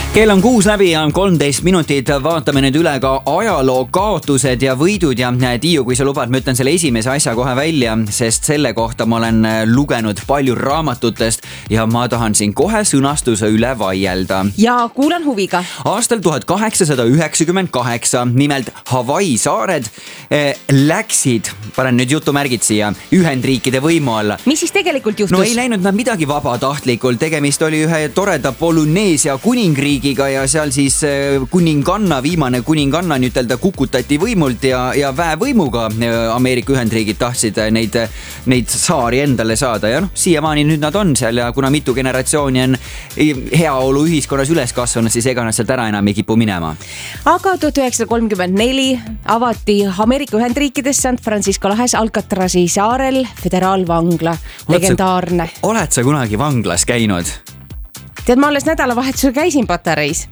Kell on 6 läbi ja 13 minutit. Vaatame nüüd üle ka ajaloo kaotused ja võidud ja Tiiu, kui sa lubad, ma ütlen selle esimese asja kohe välja, sest selle kohta ma olen lugenud palju raamatutest ja ma tahan siin kohe sõnastuse üle vaielda. Ja kuulan huviga. Aastal 1898 nimelt Hawaii saared läksid, panen nüüd jutumärgid siia, Ühendriikide võimu alla. Mis siis tegelikult juhtus? No ei läinud nad midagi vabatahtlikult, tegemist oli ühe toreda Polüneesia kuningriigiga ja seal siis kuninganna, viimane kuninganna ütelda kukutati võimult ja väevõimuga Ameerika Ühendriigid tahtsid neid saari endale saada ja siiamaani nüüd nad on seal ja kuna mitu generatsiooni on heaolu ühiskonnas üles kasvanud, siis ega nad sealt ära enam ei kipu minema. Aga 1934 avati Ameerika Ühendriikides San Francisco lahes Alcatrazi saarel föderaalvangla. Legendaarne. Oled sa kunagi vanglas käinud? Tead, ma alles nädalavahetusel käisin Patareis.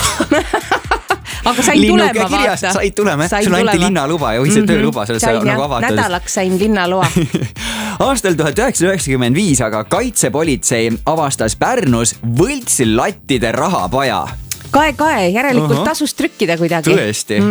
Aga sain tulema, vaata. Said tulema, sul anti linnaluba ja võisid tööluba. Sain jah, nädalaks sain linnaloa. Aastal 1995 aga kaitsepolitsei avastas Pärnus võltsilattide rahapaja. Kae, järelikult tasus trükkida kuidagi. Tõesti.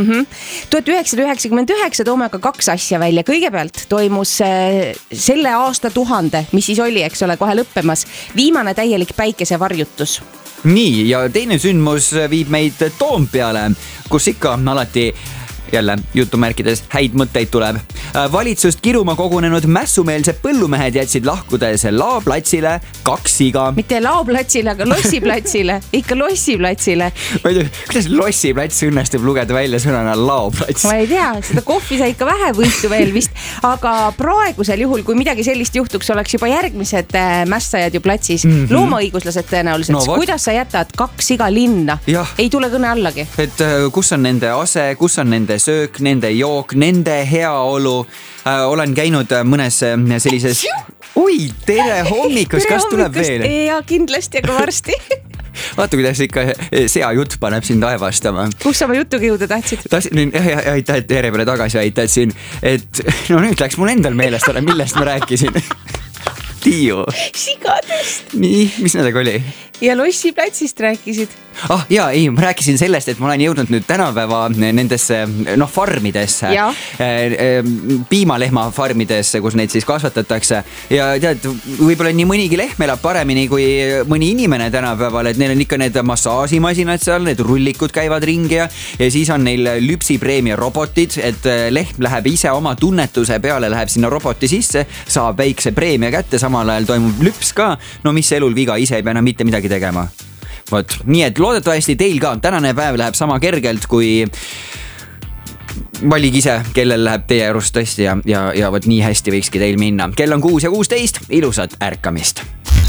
1999 toome aga 2 asja välja. Kõigepealt toimus selle aasta 1000, mis siis oli, eks ole, kohe lõppemas, viimane täielik päikesevarjutus. Nii, ja teine sündmus viib meid Toompeale, kus ikka alati jälle jutumärkides häid mõtteid tuleb. Valitsust kiruma kogunenud mässumeelsed põllumehed jätsid lahkudes Laoplatsile 2 siga. Mitte Laoplatsile, aga Lossiplatsile. Ikka Lossiplatsile. Ma ei tea, kuidas Lossiplats õnnestub lugeda välja sõnana Laoplats? Ma ei tea, seda kohvi sai ikka vähe võitu veel vist. Aga praegusel juhul, kui midagi sellist juhtuks, oleks juba järgmised mässajad ju platsis. Loomaõiguslased tõenäoliselt. No, kuidas sa jätad 2 siga linna? Ja. Ei tule kõne allagi. Et kus on nende ase, kus on nende söök, nende jook, nende heaolu. Olen käinud mõnes sellises... Oi, tere hommikust, kas tuleb veel? Ja kindlasti, aga varsti. Vaata, kuidas ikka sea jutt paneb sind aevastama. Kus sa oma jutuga jõuda tahtsid? Aitäh, et tere peale tagasi aitasin. Et no nüüd läks mul endal meelest ole, millest ma rääkisin. Tiiu. Sigadest. Nii, mis nendega oli? Ja Lossiplatsist rääkisid. Ma rääkisin sellest, et ma olen jõudnud nüüd tänapäeva nendesse farmidesse, piimalehma farmidesse, kus neid siis kasvatatakse ja tead, võib-olla nii mõnigi lehm elab paremini kui mõni inimene tänapäeval, et neil on ikka need massaažimasinad seal, need rullikud käivad ringi ja siis on neil lüpsipreemia robotid, et lehm läheb ise oma tunnetuse peale, läheb sinna roboti sisse, saab väikse preemia kätte, samal ajal toimub lüps ka, no mis elul viga, ise ei pea enam mitte midagi tegema. Võt, nii et loodetavasti teil ka tänane päev läheb sama kergelt kui valige ise, kellel läheb teie arust tõesti ja võt nii hästi võikski teil minna. Kell on 6:16, ilusat ärkamist.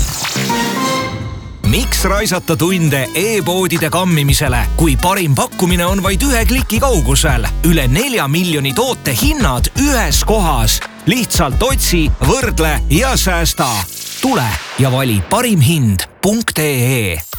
Miks raisata tunde e-poodide kammimisele, kui parim pakkumine on vaid 1 kliki kaugusel? Üle 4 miljoni toote hinnad ühes kohas. Lihtsalt otsi, võrdle ja säästa. Tule ja vali parimhind.ee